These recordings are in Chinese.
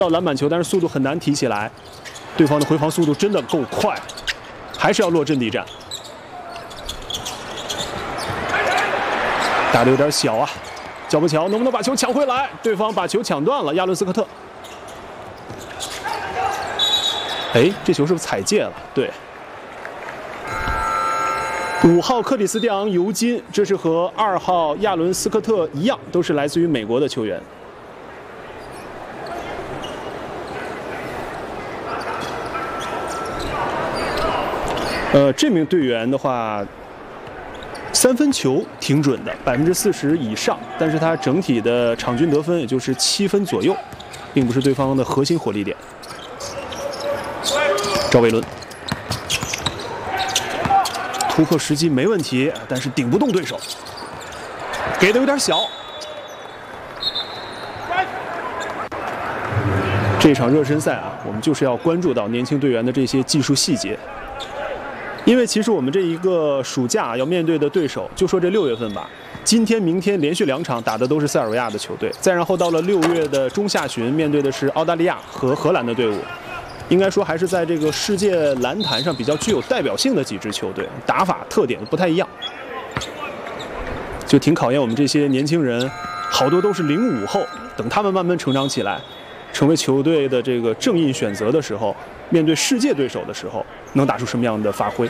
到篮板球，但是速度很难提起来。对方的回防速度真的够快，还是要落阵地战。打得有点小啊，脚步巧能不能把球抢回来？对方把球抢断了，亚伦斯科特。哎，这球是不是踩界了？对。5号克里斯蒂昂·尤金，这是和2号亚伦斯科特一样，都是来自于美国的球员。这名队员的话，3分球挺准的，40%以上，但是他整体的场均得分也就是7分左右，并不是对方的核心火力点。赵维伦突破时机没问题，但是顶不动对手，给的有点小。这场热身赛啊，我们就是要关注到年轻队员的这些技术细节。因为其实我们这一个暑假要面对的对手，就说这6月份吧，今天、明天连续2场打的都是塞尔维亚的球队，再然后到了6月的中下旬，面对的是澳大利亚和荷兰的队伍。应该说还是在这个世界篮坛上比较具有代表性的几支球队，打法特点不太一样，就挺考验我们这些年轻人，好多都是05后，等他们慢慢成长起来，成为球队的这个正印选择的时候，面对世界对手的时候，能打出什么样的发挥？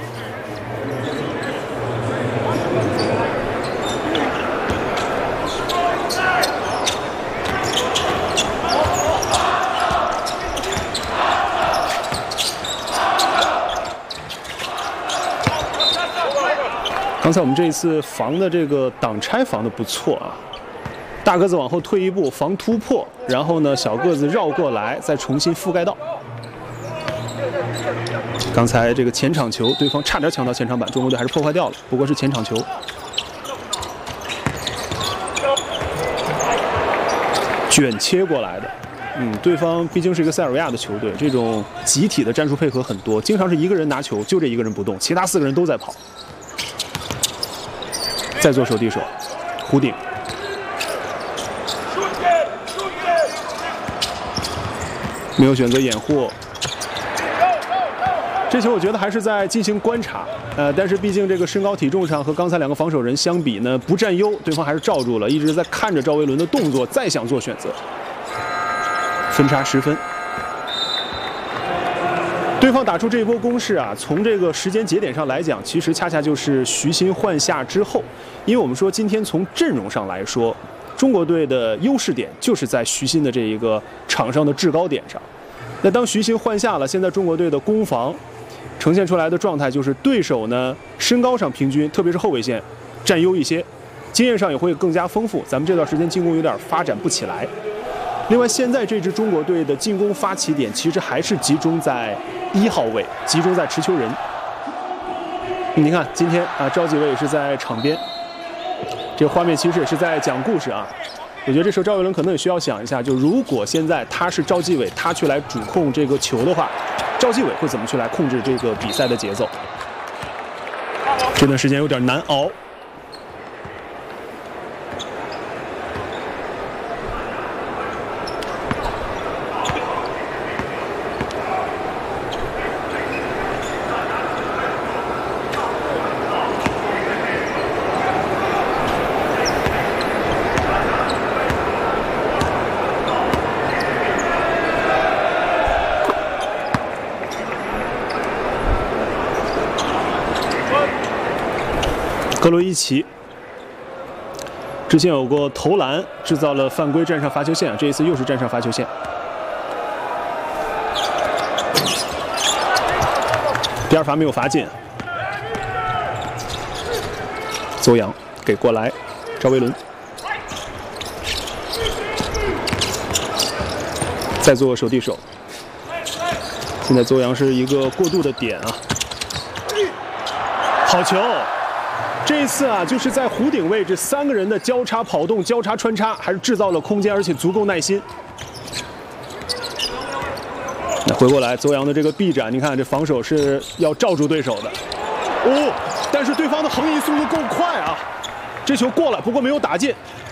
刚才我们这一次防的这个挡拆防的不错啊，大个子往后退一步防突破，然后呢小个子绕过来再重新覆盖到。刚才这个前场球，对方差点抢到前场板，中国队还是破坏掉了，不过是前场球。卷切过来的，对方毕竟是一个塞尔维亚的球队，这种集体的战术配合很多，经常是一个人拿球，就这一个人不动，其他4个人都在跑。再做手递手，弧顶，没有选择掩护。这球我觉得还是在进行观察，但是毕竟这个身高体重上和刚才2个防守人相比呢，不占优，对方还是罩住了，一直在看着赵维伦的动作，再想做选择。分差10分。对方打出这一波攻势啊，从这个时间节点上来讲，其实恰恰就是徐新换下之后，因为我们说今天从阵容上来说，中国队的优势点就是在徐新的这一个场上的制高点上。那当徐新换下了，现在中国队的攻防呈现出来的状态就是对手呢身高上平均，特别是后卫线占优一些，经验上也会更加丰富。咱们这段时间进攻有点发展不起来。另外，现在这支中国队的进攻发起点其实还是集中在1号位，集中在持球人。你看，今天啊，赵继伟也是在场边，这个画面其实也是在讲故事啊。我觉得这时候赵维伦可能也需要想一下，就如果现在他是赵继伟，他去来主控这个球的话，赵继伟会怎么去来控制这个比赛的节奏？这段时间有点难熬。格罗伊奇之前有过投篮，制造了犯规，站上罚球线，这一次又是站上罚球线。第2罚没有罚进，邹阳给过来，赵维伦再做手递手。现在邹阳是一个过渡的点啊，好球！这一次啊，就是在弧顶位置3个人的交叉跑动、交叉穿插，还是制造了空间，而且足够耐心。那回过来，邹阳的这个臂展，你看这防守是要罩住对手的。但是对方的横移速度够快啊，这球过了，不过没有打进。